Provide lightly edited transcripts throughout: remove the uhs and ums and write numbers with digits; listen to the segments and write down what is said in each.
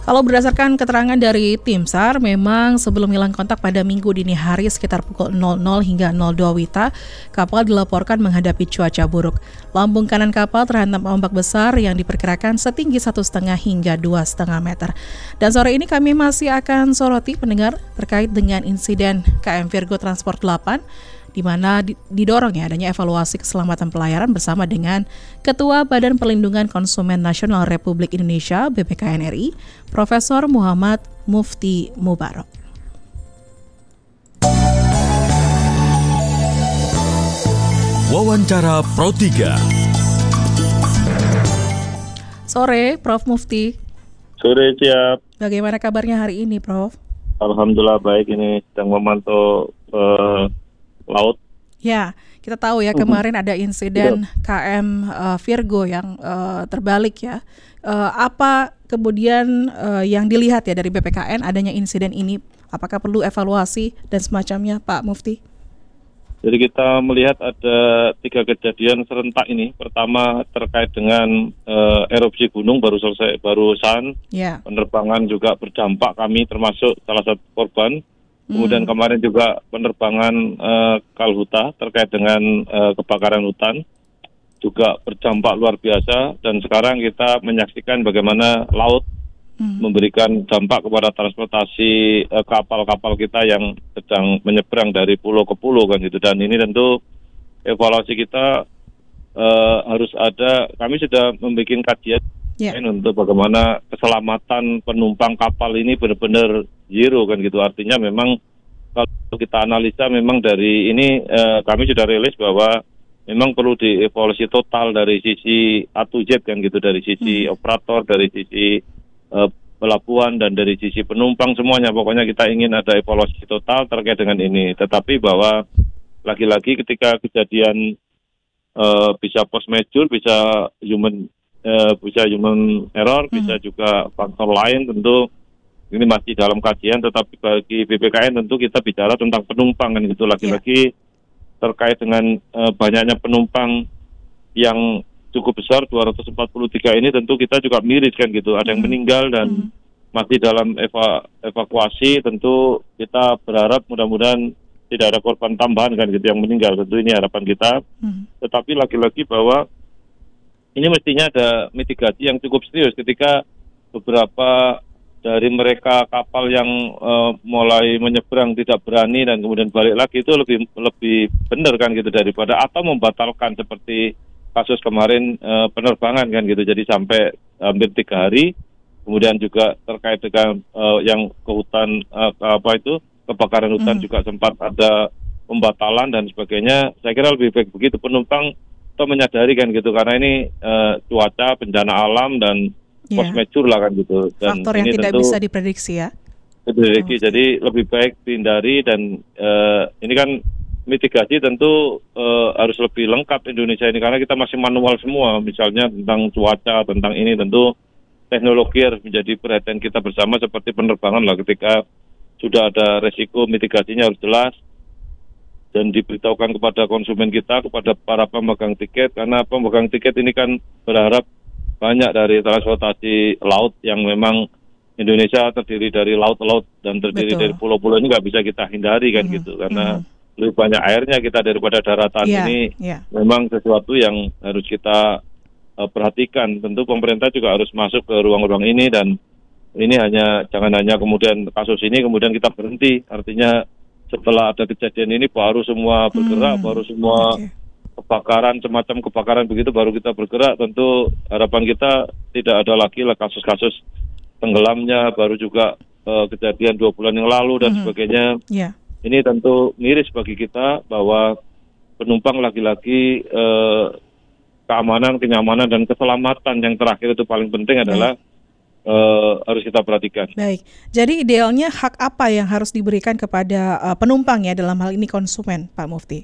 Kalau berdasarkan keterangan dari tim SAR, memang sebelum hilang kontak pada Minggu dini hari sekitar pukul 00 hingga 02 WITA, kapal dilaporkan menghadapi cuaca buruk. Lambung kanan kapal terhantam ombak besar yang diperkirakan setinggi 1,5 hingga 2,5 meter. Dan sore ini kami masih akan soroti pendengar terkait dengan insiden KM Virgo Transport 8, di mana didorong adanya evaluasi keselamatan pelayaran bersama dengan Ketua Badan Perlindungan Konsumen Nasional Republik Indonesia BPKN RI, Profesor Muhammad Mufti Mubarok. Wawancara Pro 3. Sore, Prof. Mufti. Sore, siap. Bagaimana kabarnya hari ini, Prof? Alhamdulillah baik, ini sedang memantau laut. Ya, kita tahu ya kemarin ada insiden KM Virgo yang terbalik ya. Apa kemudian yang dilihat ya dari BPKN adanya insiden ini? Apakah perlu evaluasi dan semacamnya, Pak Mufti? Jadi kita melihat ada 3 kejadian serentak ini. Pertama terkait dengan erupsi gunung barusan. Ya. Penerbangan juga berdampak, kami termasuk salah satu korban. Kemudian kemarin juga penerbangan Kalhuta terkait dengan kebakaran hutan juga berdampak luar biasa, dan sekarang kita menyaksikan bagaimana laut memberikan dampak kepada transportasi kapal-kapal kita yang sedang menyeberang dari pulau ke pulau kan gitu. Dan ini tentu evaluasi kita harus ada, kami sudah membuat kajian untuk bagaimana keselamatan penumpang kapal ini benar-benar zero kan gitu. Artinya memang kalau kita analisa memang dari ini kami sudah rilis bahwa memang perlu dievaluasi total dari sisi A2Z kan gitu, dari sisi operator, dari sisi pelabuhan, dan dari sisi penumpang semuanya. Pokoknya kita ingin ada evaluasi total terkait dengan ini. Tetapi bahwa lagi-lagi ketika kejadian bisa force majeure, bisa human error, bisa juga faktor lain, tentu ini masih dalam kajian. Tetapi bagi BPKN tentu kita bicara tentang penumpang kan gitu, lagi-lagi terkait dengan banyaknya penumpang yang cukup besar, 243 ini tentu kita juga miris kan gitu, ada yang meninggal dan masih dalam evakuasi. Tentu kita berharap mudah-mudahan tidak ada korban tambahan kan gitu yang meninggal, tentu ini harapan kita. Tetapi lagi-lagi bahwa ini mestinya ada mitigasi yang cukup serius ketika beberapa dari mereka kapal yang mulai menyeberang tidak berani dan kemudian balik lagi, itu lebih benar kan gitu daripada atau membatalkan seperti kasus kemarin penerbangan kan gitu. Jadi sampai hampir 3 hari. Kemudian juga terkait dengan yang ke hutan kebakaran hutan juga sempat ada pembatalan dan sebagainya. Saya kira lebih baik begitu, penumpang menyadari kan gitu, karena ini cuaca, bencana alam, dan force majeure lah kan gitu. Dan faktor yang tidak bisa diprediksi ya. Diprediksi, jadi lebih baik dihindari. Dan ini kan mitigasi tentu harus lebih lengkap Indonesia ini, karena kita masih manual semua. Misalnya tentang cuaca, tentang ini tentu teknologi harus menjadi perhatian kita bersama, seperti penerbangan lah, ketika sudah ada resiko, mitigasinya harus jelas dan diberitahukan kepada konsumen kita, kepada para pemegang tiket, karena pemegang tiket ini kan berharap banyak dari transportasi laut yang memang Indonesia terdiri dari laut-laut dan terdiri dari pulau-pulau, ini nggak bisa kita hindari kan gitu, karena lebih banyak airnya kita daripada daratan. Ini memang sesuatu yang harus kita perhatikan. Tentu pemerintah juga harus masuk ke ruang-ruang ini, dan ini jangan hanya kemudian kasus ini kemudian kita berhenti. Artinya setelah ada kejadian ini baru semua bergerak, baru semua kebakaran, semacam kebakaran begitu baru kita bergerak. Tentu harapan kita tidak ada lagi lah kasus-kasus tenggelamnya, baru juga kejadian 2 bulan yang lalu dan sebagainya. Ini tentu miris bagi kita bahwa penumpang lagi-lagi keamanan, kenyamanan, dan keselamatan yang terakhir itu paling penting adalah harus kita perhatikan. Baik, jadi idealnya hak apa yang harus diberikan kepada penumpang ya, dalam hal ini konsumen, Pak Mufti?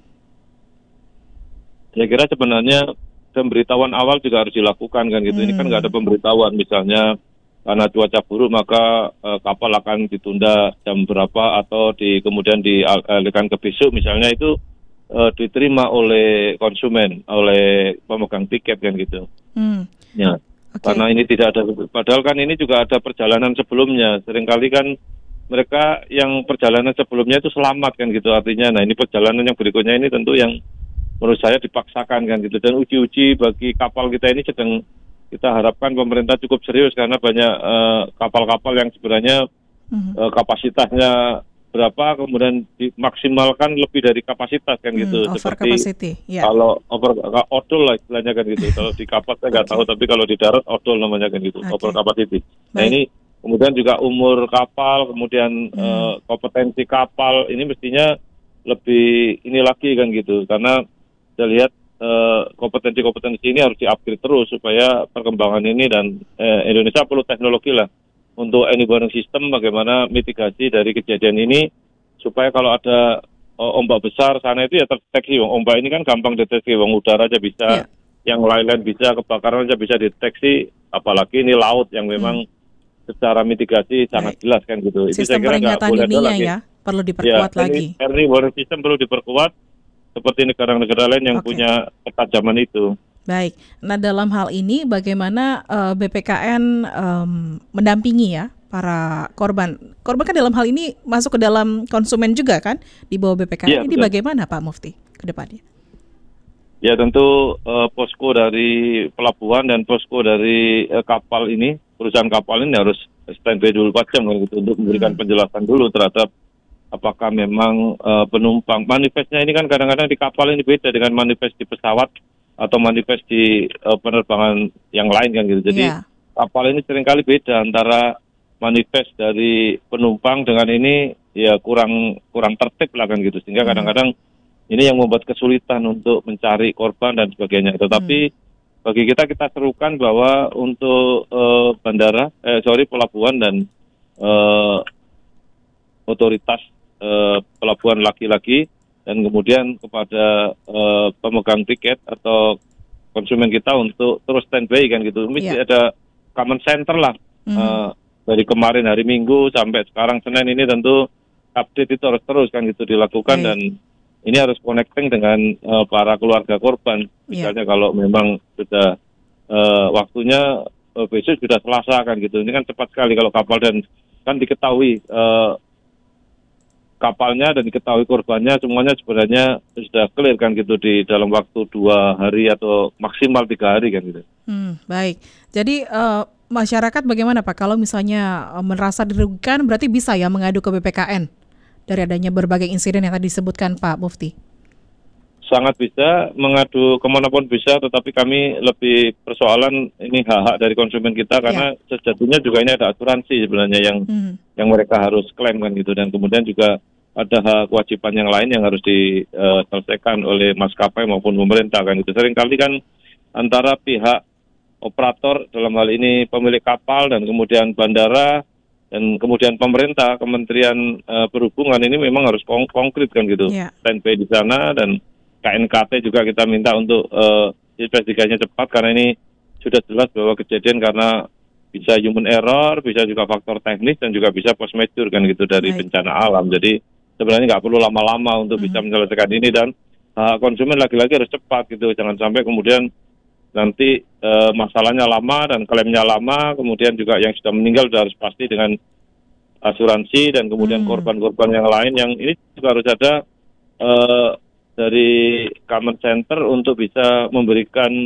Saya kira sebenarnya pemberitahuan awal juga harus dilakukan kan gitu. Ini kan nggak ada pemberitahuan, misalnya karena cuaca buruk maka kapal akan ditunda jam berapa atau kemudian dialihkan ke besok misalnya, itu diterima oleh konsumen, oleh pemegang tiket kan gitu. Oke. Karena ini tidak ada, padahal kan ini juga ada perjalanan sebelumnya. Seringkali kan mereka yang perjalanan sebelumnya itu selamat kan gitu artinya. Nah ini perjalanan yang berikutnya ini tentu yang menurut saya dipaksakan kan gitu. Dan uji-uji bagi kapal kita ini sedang kita harapkan pemerintah cukup serius karena banyak kapal-kapal yang sebenarnya kapasitasnya berapa kemudian dimaksimalkan lebih dari kapasitas kan gitu. Over Seperti capacity, ya. kalau odol lah istilahnya kan gitu. Kalau di kapal saya nggak tahu, tapi kalau di darat odol namanya kan gitu, over capacity. Nah ini kemudian juga umur kapal, kemudian kompetensi kapal ini mestinya lebih ini lagi kan gitu. Karena saya lihat kompetensi-kompetensi ini harus di-upgrade terus supaya perkembangan ini dan Indonesia perlu teknologi lah untuk early warning system, bagaimana mitigasi dari kejadian ini supaya kalau ada ombak besar sana itu ya terdeteksi. Ombak ini kan gampang deteksi, udara aja bisa, yang lain-lain bisa, kebakaran aja bisa deteksi, apalagi ini laut yang memang secara mitigasi sangat jelas kan gitu. Sistem peringatan dininya ya perlu diperkuat lagi. Early warning system perlu diperkuat seperti negara-negara lain yang punya ketajaman itu. Baik, nah dalam hal ini bagaimana BPKN mendampingi ya para korban? Korban kan dalam hal ini masuk ke dalam konsumen juga kan di bawah BPKN. Ini bagaimana Pak Mufti ke depannya? Ya tentu posko dari pelabuhan dan posko dari kapal ini, perusahaan kapal ini harus standby dulu 4 jam gitu, untuk memberikan penjelasan dulu terhadap apakah memang penumpang. Manifestnya ini kan kadang-kadang di kapal ini beda dengan manifest di pesawat atau manifest di penerbangan yang lain kan gitu. Jadi kapal ini seringkali beda antara manifest dari penumpang dengan ini ya kurang tertib lah kan gitu. Sehingga kadang-kadang ini yang membuat kesulitan untuk mencari korban dan sebagainya. Tetapi bagi kita serukan bahwa untuk pelabuhan dan otoritas pelabuhan laki-laki dan kemudian kepada pemegang tiket atau konsumen kita untuk terus standby kan gitu. Mesti ada common center lah dari kemarin hari Minggu sampai sekarang Senin ini tentu update itu harus terus kan gitu dilakukan dan ini harus connecting dengan para keluarga korban. Misalnya kalau memang sudah waktunya besok sudah Selasa kan gitu. Ini kan cepat sekali kalau kapal dan kan diketahui kapalnya dan diketahui korbannya semuanya sebenarnya sudah clear kan gitu di dalam waktu 2 hari atau maksimal 3 hari kan gitu. Baik, jadi masyarakat bagaimana Pak kalau misalnya merasa dirugikan berarti bisa ya mengadu ke BPKN dari adanya berbagai insiden yang tadi disebutkan Pak Mufti? Sangat bisa mengadu kemanapun bisa, tetapi kami lebih persoalan ini hak-hak dari konsumen kita karena sejatinya juga ini ada asuransi sebenarnya yang mereka harus klaim kan gitu, dan kemudian juga ada hak kewajiban yang lain yang harus diselesaikan oleh maskapai maupun pemerintah kan itu. Seringkali kan antara pihak operator dalam hal ini pemilik kapal dan kemudian bandara dan kemudian pemerintah, Kementerian Perhubungan ini memang harus konkret kan gitu. Standby di sana dan KNKT juga kita minta untuk investigasinya cepat karena ini sudah jelas bahwa kejadian karena bisa human error, bisa juga faktor teknis dan juga bisa force majeure kan gitu dari bencana alam. Jadi sebenarnya nggak perlu lama-lama untuk bisa menyelesaikan ini dan konsumen lagi-lagi harus cepat gitu. Jangan sampai kemudian nanti masalahnya lama dan klaimnya lama, kemudian juga yang sudah meninggal sudah harus pasti dengan asuransi dan kemudian korban-korban yang lain yang ini juga harus ada dari common center untuk bisa memberikan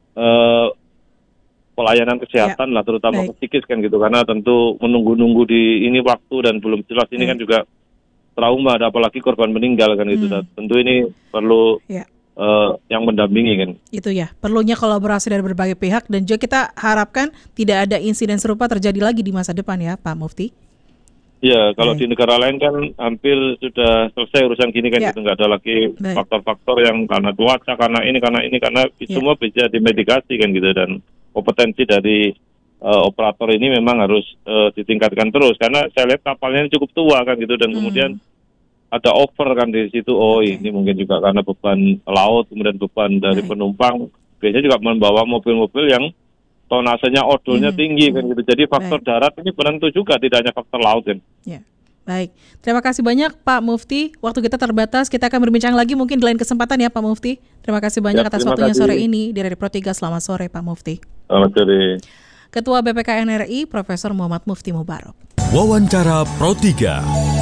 pelayanan kesehatan lah terutama psikis kan gitu, karena tentu menunggu-nunggu di ini waktu dan belum jelas ini kan juga trauma, apalagi korban meninggal kan gitu. Tentu ini perlu yang mendampingi kan. Itu ya, perlunya kolaborasi dari berbagai pihak dan juga kita harapkan tidak ada insiden serupa terjadi lagi di masa depan ya Pak Mufti. Ya, kalau di negara lain kan hampir sudah selesai urusan gini kan gitu, nggak ada lagi faktor-faktor yang karena cuaca, karena semua bisa dimitigasi kan gitu, dan kompetensi dari operator ini memang harus ditingkatkan terus karena saya lihat kapalnya ini cukup tua kan gitu, dan kemudian ada over kan di situ. Ini mungkin juga karena beban laut, kemudian beban dari penumpang, biasanya juga membawa mobil-mobil yang tonasenya odolnya tinggi kan gitu. Jadi faktor darat ini penentu juga, tidak hanya faktor laut kan. Baik, terima kasih banyak Pak Mufti. Waktu kita terbatas, kita akan berbincang lagi mungkin di lain kesempatan ya Pak Mufti. Terima kasih banyak atas waktunya sore ini. Dari Pro 3, selamat sore Pak Mufti. Selamat sore. Ketua BPKN RI Profesor Muhammad Mufti Mubarok. Wawancara Pro 3.